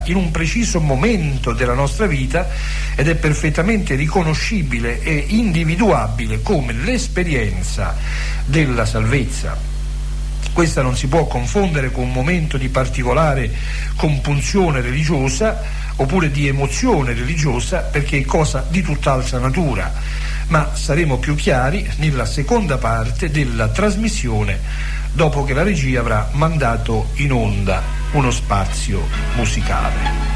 in un preciso momento della nostra vita ed è perfettamente riconoscibile e individuabile come l'esperienza della salvezza. Questa non si può confondere con un momento di particolare compunzione religiosa oppure di emozione religiosa, perché è cosa di tutt'altra natura, ma saremo più chiari nella seconda parte della trasmissione, dopo che la regia avrà mandato in onda uno spazio musicale.